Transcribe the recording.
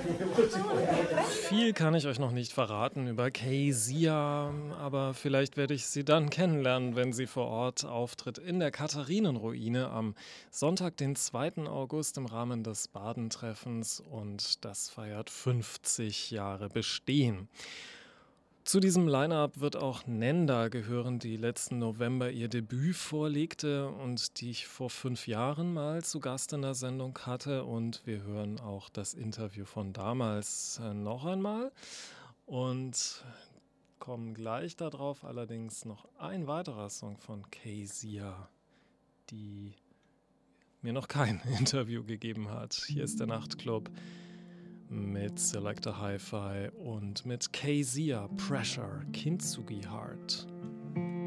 Viel kann ich euch noch nicht verraten über Kezia, aber vielleicht werde ich sie dann kennenlernen, wenn sie vor Ort auftritt in der Katharinenruine am Sonntag, den 2. August im Rahmen des Badentreffens, und das feiert 50 Jahre Bestehen. Zu diesem Line-up wird auch Nenda gehören, die letzten November ihr Debüt vorlegte und die ich vor 5 Jahren mal zu Gast in der Sendung hatte. Und wir hören auch das Interview von damals noch einmal und kommen gleich darauf. Allerdings noch ein weiterer Song von Kezia, die mir noch kein Interview gegeben hat. Hier ist der Nachtclub mit Selector Hi-Fi und mit Kezia, Pressure, Kintsugi Heart.